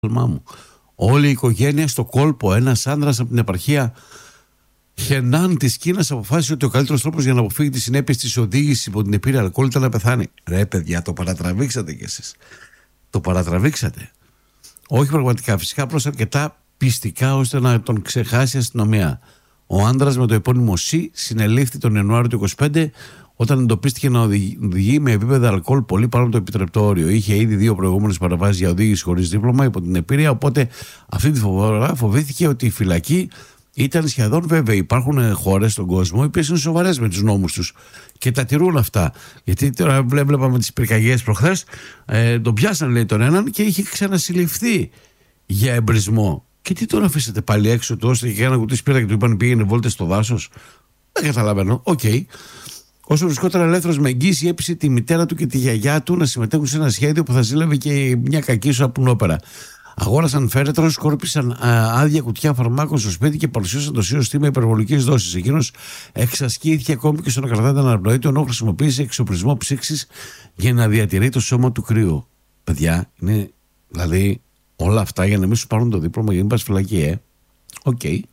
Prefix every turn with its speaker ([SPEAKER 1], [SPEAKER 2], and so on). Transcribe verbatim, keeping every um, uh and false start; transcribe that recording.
[SPEAKER 1] μου. Όλη η οικογένεια στο κόλπο. Ένας άντρας από την επαρχία Χενάν της Κίνας αποφάσισε ότι ο καλύτερος τρόπος για να αποφύγει τις συνέπειες της οδήγησης υπό την επίρρεια αλκοόλ ήταν να πεθάνει. Ρε παιδιά, το παρατραβήξατε κι εσείς. Το παρατραβήξατε. Όχι πραγματικά, φυσικά απλώς αρκετά πιστικά ώστε να τον ξεχάσει η αστυνομία. Ο άντρας με το επώνυμο Σι συνελήφθη τον Ιανουάριο του είκοσι πέντε όταν εντοπίστηκε να οδηγεί με επίπεδα αλκοόλ πολύ πάνω από το επιτρεπτό όριο. Είχε ήδη δύο προηγούμενες παραβάσεις για οδήγηση χωρίς δίπλωμα υπό την επίρρεια, οπότε αυτή τη φορά φοβήθηκε ότι η φυλακή ήταν σχεδόν βέβαιη. Υπάρχουν χώρες στον κόσμο οι οποίες είναι σοβαρές με τους νόμους τους και τα τηρούν αυτά. Γιατί τώρα βλέπαμε τις πυρκαγιές προχθές, ε, τον πιάσαν λέει τον έναν και είχε ξανασυλληφθεί για εμπρισμό. Και τι τον αφήσατε πάλι έξω του, ώστε και ένα κουτί σπίρτα και του είπαν πήγαινε βόλτες στο δάσος? Δεν καταλαβαίνω. Οκ. Okay. Όσο βρισκόταν ελεύθερος με εγγύηση, έπεισε τη μητέρα του και τη γιαγιά του να συμμετέχουν σε ένα σχέδιο που θα ζήλευε και μια κακή σου απουνόπερα. Αγόρασαν φέρετρο, σκόρπισαν άδεια κουτιά φαρμάκων στο σπίτι και παρουσίασαν το σύστημα υπερβολικής δόσης. Εκείνος εξασκήθηκε ακόμη και στο να κρατάει την αναπνοή του, ενώ χρησιμοποίησε εξοπλισμό ψήξης για να διατηρεί το σώμα του κρύο. Παιδιά, είναι δηλαδή όλα αυτά για να μην σου πάρουν το δίπλωμα για να μην πας φυλακή, ε. Οκ. Okay.